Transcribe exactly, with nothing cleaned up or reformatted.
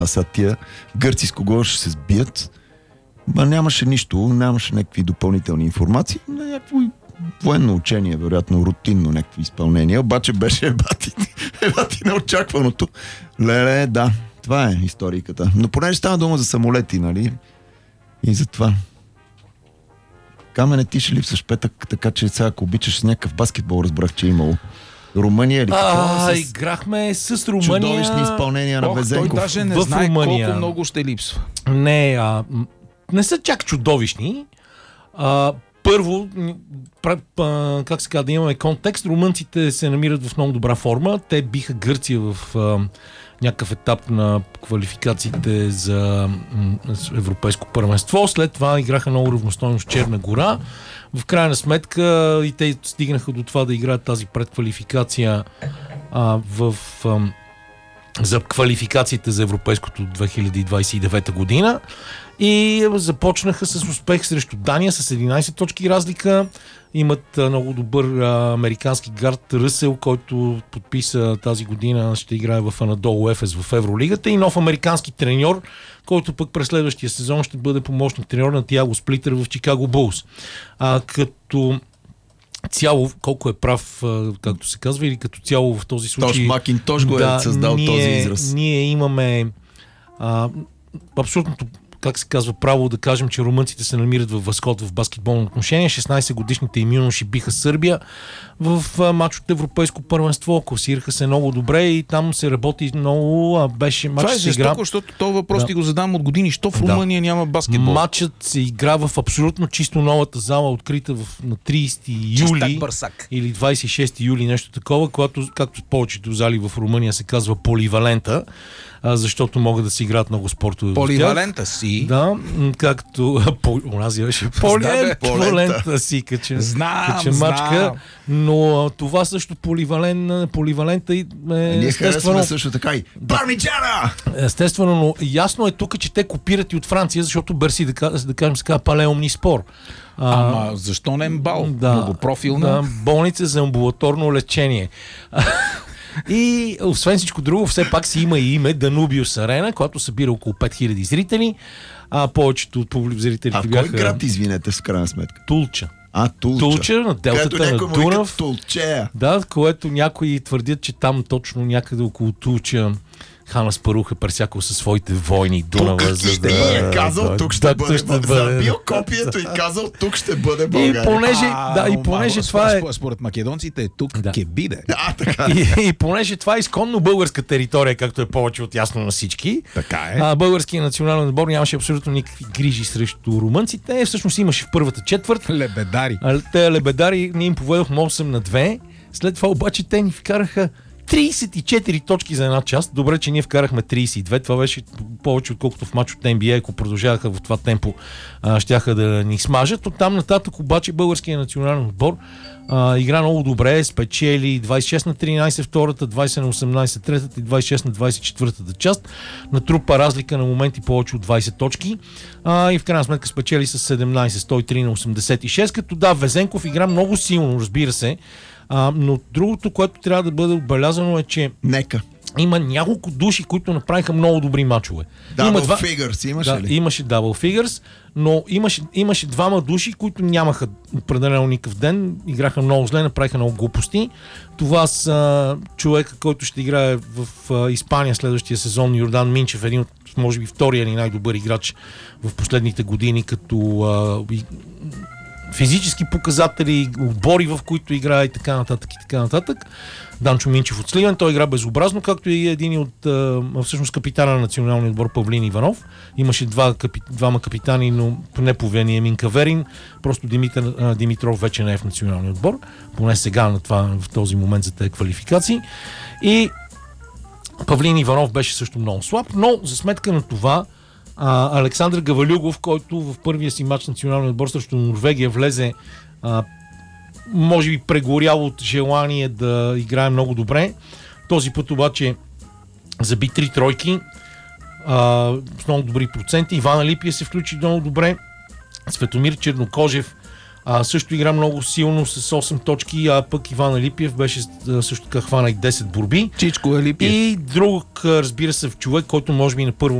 А сега тия гърци с кого ще се сбият, ма нямаше нищо, нямаше някакви допълнителни информации, някакво военно учение, вероятно рутинно някакви изпълнения, обаче беше ебати, ебати неочакваното. Леле, да, това е историката. Но понеже става дума за самолети, нали? И за това. Камене, ти ще липсваш петък, така че сега, ако обичаш с някакъв баскетбол, разбрах, че е имало. Румъния или какво? А, с... играхме с Румъния. Чудовищни изпълнения на Ох, Везенков. той даже не в знае Румъния. колко много ще липсва. Не, а, не са чак чудовищни. А, първо, а, как се казва, да имаме контекст, румънците се намират в много добра форма. Те биха Гърция в а, някакъв етап на квалификациите за м, европейско първенство. След това играха много равностойно с Черна гора. В крайна сметка и те стигнаха до това да играят тази предквалификация а, в... А, за квалификациите за европейското две хиляди двадесет и девета година и започнаха с успех срещу Дания с единадесет точки разлика. Имат много добър а, американски гард Ръсел, който подписа тази година, ще играе в Анадолу Ефес в Евролигата, и нов американски треньор, който пък през следващия сезон ще бъде помощник треньор на Тиаго Сплитър в Чикаго Булс. А, като цяло, колко е прав, както се казва, или като цяло в този случай... Тош Макинтош го да, е създал ние, този израз. Ние имаме а, абсолютното, как се казва, право да кажем, че румънците се намират в възход в баскетболно отношение. шестнадесет годишните им юноши биха Сърбия в а, матч от европейско първенство. Класираха се много добре и там се работи много. А, беше матч. Това е жестоко, игра... защото този въпрос да. ти го задам от години. Що в Румъния да. няма баскетбол? Матчът се игра в абсолютно чисто новата зала, открита в, на тридесети юли или двадесет и шести юли, нещо такова, което, както повечето зали в Румъния се казва поливалента, а, защото могат да си играят много спортове. Поливалента си. Да, както по, унази беше полента, полента си, каче, каче мачка, но това също поливален, поливалента е ние естествено също така и Пармиджана! Естествено, но ясно е тук, че те копират и от Франция, защото Берси, да, да кажем, се казва палеомни спор. Ама защо не Мбал? Да, многопрофилна. Да, болница за амбулаторно лечение. И освен всичко друго, все пак си има и име Данубиус Арена, която събира около пет хиляди зрители, а повечето от зрителите а бяха... А кой град, извинете, в крайна сметка? Тулча. А, Тулча. Тулча, на делтата на Дунав. Тулчея. Да, което някои твърдят, че там точно някъде около Тулча Хана Спарух е пресякал със своите войни Дунава. Тук ще да, е казал, да, тук ще да, бъде. ще бъде. Забил копието и казал, тук ще бъде България. И понеже, а, да, и понеже а, това според, е... Според македонците тук да. ке биде. Да, така. И, и понеже това е изконно българска територия, както е повече от ясно на всички, Така е. а, българският национален отбор нямаше абсолютно никакви грижи срещу румънците. Всъщност имаше в първата четвърт. Лебедари. А, те лебедари, ние им поведохме осем на две. След това обаче те ни вкараха тридесет и четири точки за една част. Добре, че ние вкарахме тридесет и две. Това беше повече отколкото в матч от Ен Би Ей. Ако продължаваха в това темпо, а, щяха да ни смажат. От там нататък обаче българският национален отбор а, игра много добре. Спечели двадесет и шест на тринадесет втората, двадесет на осемнадесет третата и двадесет и шест на двадесет и четвъртата част. Натрупа разлика на моменти повече от двадесет точки. А, и в крайна сметка спечели с седемнадесет, сто и три на осемдесет и шест. Като да, Везенков игра много силно, разбира се. А, но другото, което трябва да бъде отбелязано е, че Нека. има няколко души, които направиха много добри мачове. Double Има два... figures имаше да, ли? Имаше double figures, но имаше, имаше двама души, които нямаха определено никакъв ден, играха много зле, направиха много глупости. Това са човека, който ще играе в а, Испания следващия сезон, Йордан Минчев, един от, може би, втория ни най-добър играч в последните години, като а, и, физически показатели, отбори, в които играе и така нататък и така нататък. Данчо Минчев от Сливен, той игра безобразно, както и един от всъщност капитана на националния отбор Павлин Иванов. Имаше два, капи, двама капитани, но не по вени Емин Каверин. Просто Димитър Димитров вече не е в националния отбор, поне сега на това, в този момент за тези квалификации. И Павлин Иванов беше също много слаб, но за сметка на това А, Александър Гавалюгов, който в първия си матч националния отбор срещу Норвегия влезе, а, може би прегорял от желание да играе много добре. Този път обаче заби три тройки а, с много добри проценти. Иван Алипия се включи много добре. Светомир Чернокожев А, също игра много силно с осем точки, а пък Иван Алипиев беше а, също така хвана и десет борби. Чичко Алипиев. И друг, разбира се, човек, който може би на първо